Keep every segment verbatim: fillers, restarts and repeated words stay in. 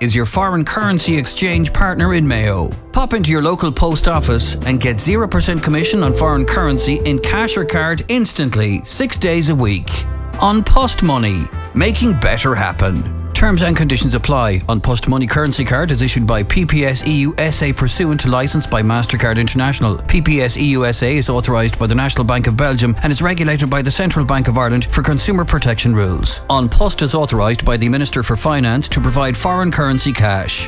is your foreign currency exchange partner in Mayo. Pop into your local post office and get zero percent commission on foreign currency in cash or card instantly, six days a week. On Post Money, making better happen. Terms and conditions apply. On Post Money currency card is issued by P P S E U S A pursuant to licence by Mastercard International. P P S E U S A is authorised by the National Bank of Belgium and is regulated by the Central Bank of Ireland for consumer protection rules. On Post is authorised by the Minister for Finance to provide foreign currency cash.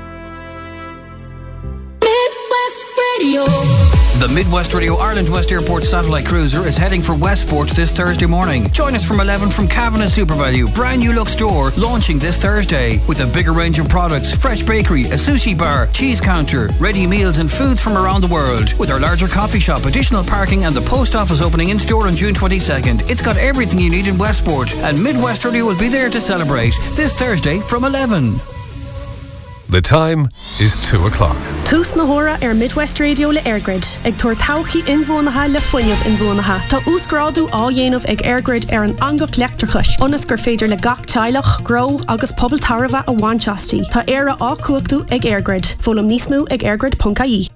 Midwest Radio. The Midwest Radio Ireland West Airport satellite cruiser is heading for Westport this Thursday morning. Join us from eleven from Cavan and SuperValue, brand new look store, launching this Thursday with a bigger range of products, fresh bakery, a sushi bar, cheese counter, ready meals and foods from around the world. With our larger coffee shop, additional parking and the post office opening in store on June twenty-second. It's got everything you need in Westport, and Midwest Radio will be there to celebrate this Thursday from eleven. The time is two o'clock. Tús na hora ar Midwest Radio le Airgrid. Ag tuair tauchi inmhónacha le foiineamh inmhónacha. Tá úsgrádu á dhéanamh ag Airgrid ar an angacht leachtarchais. Onas gur féidir le gach teilech, grow agus pobl tarva a bhainteastí. Tá éire á cuachtú ag Airgrid. Fólam níos mó ag airgrid dot I E.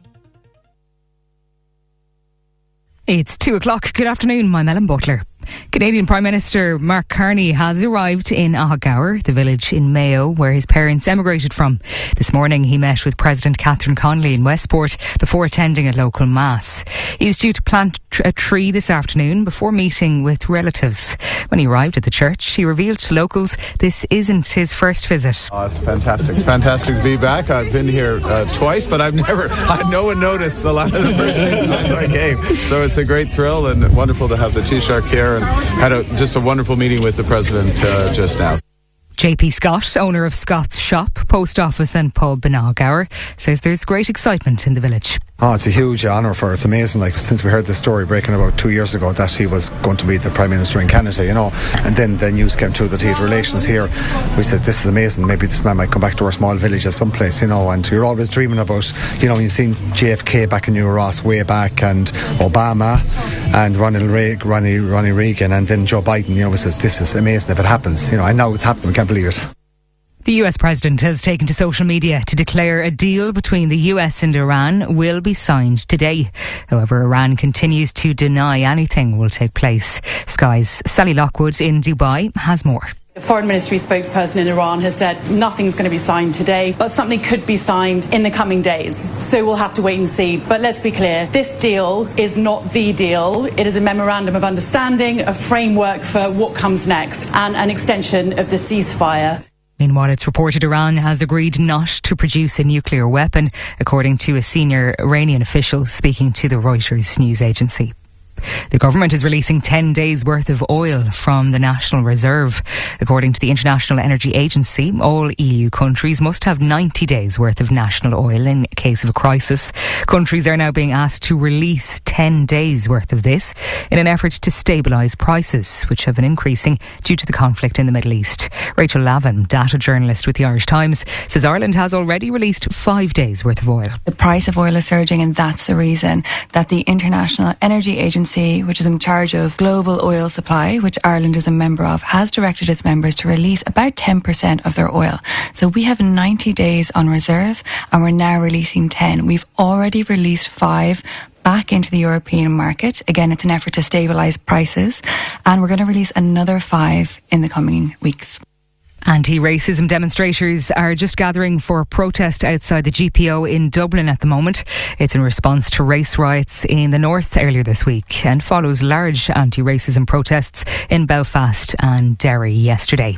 It's two o'clock. Good afternoon, I'm Ellen Butler. Canadian Prime Minister Mark Carney has arrived in Ahagower, the village in Mayo where his parents emigrated from. This morning he met with President Catherine Connolly in Westport before attending a local mass. He is due to plant a tree this afternoon before meeting with relatives. When he arrived at the church, he revealed to locals this isn't his first visit. Oh, it's fantastic. It's fantastic to be back. I've been here uh, twice, but I've never had no one noticed the last the first time I came. So it's a great thrill and wonderful to have the Taoiseach here. And had a, just a wonderful meeting with the President uh, just now. J P Scott, owner of Scott's Shop, Post Office and Pub in Ahagower, says there's great excitement in the village. Oh, it's a huge honour for us. It's amazing, like, since we heard the story breaking about two years ago that he was going to be the Prime Minister in Canada, you know, and then the news came through that he had relations here. We said, this is amazing, maybe this man might come back to our small village at some place, you know, and you're always dreaming about, you know, you've seen J F K back in New Ross way back, and Obama, and Ronald Reagan, Ronnie, Ronnie Reagan, and then Joe Biden, you know, says, this is amazing if it happens, you know, and now it's happening, we can't believe it. The U S President has taken to social media to declare a deal between the U S and Iran will be signed today. However, Iran continues to deny anything will take place. Sky's Sally Lockwood in Dubai has more. The Foreign Ministry spokesperson in Iran has said nothing's going to be signed today, but something could be signed in the coming days. So we'll have to wait and see. But let's be clear, this deal is not the deal. It is a memorandum of understanding, a framework for what comes next, and an extension of the ceasefire. Meanwhile, it's reported Iran has agreed not to produce a nuclear weapon, according to a senior Iranian official speaking to the Reuters news agency. The government is releasing ten days worth of oil from the National Reserve. According to the International Energy Agency, all E U countries must have ninety days worth of national oil in case of a crisis. Countries are now being asked to release ten days worth of this in an effort to stabilise prices, which have been increasing due to the conflict in the Middle East. Rachel Lavin, data journalist with the Irish Times, says Ireland has already released five days worth of oil. The price of oil is surging, and that's the reason that the International Energy Agency, which is in charge of global oil supply, which Ireland is a member of, has directed its members to release about ten percent of their oil. So we have ninety days on reserve, and we're now releasing ten. We've already released five back into the European market. Again, it's an effort to stabilise prices, and we're going to release another five in the coming weeks. Anti-racism demonstrators are just gathering for a protest outside the G P O in Dublin at the moment. It's in response to race riots in the north earlier this week and follows large anti-racism protests in Belfast and Derry yesterday.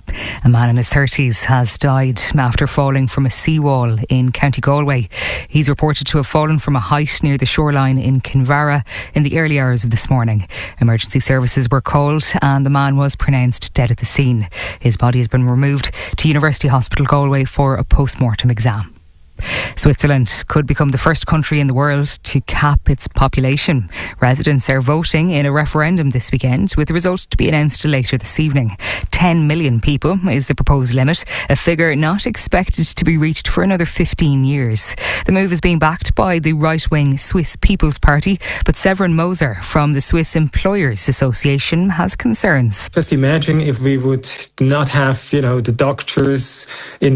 A man in his thirties has died after falling from a seawall in County Galway. He's reported to have fallen from a height near the shoreline in Kinvara in the early hours of this morning. Emergency services were called and the man was pronounced dead at the scene. His body has been removed to University Hospital Galway for a post-mortem exam. Switzerland could become the first country in the world to cap its population. Residents are voting in a referendum this weekend, with the results to be announced later this evening. ten million people is the proposed limit, a figure not expected to be reached for another fifteen years. The move is being backed by the right-wing Swiss People's Party, but Severin Moser from the Swiss Employers Association has concerns. Just imagine if we would not have, you know, the doctors in